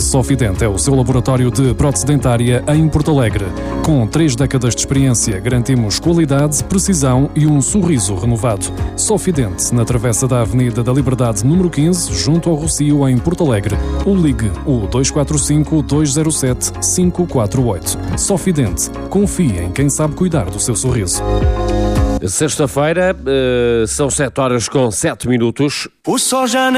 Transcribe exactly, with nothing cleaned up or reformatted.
Sofident é o seu laboratório de prótese dentária em Porto Alegre. Com três décadas de experiência, garantimos qualidade, precisão e um sorriso renovado. Sofident, na travessa da Avenida da Liberdade número quinze, junto ao Rocio, em Porto Alegre. Ou ligue o dois quatro cinco, dois zero sete, cinco quatro oito. Sofident. Confie em quem sabe cuidar do seu sorriso. Sexta-feira, uh, são sete horas com sete minutos. O sol já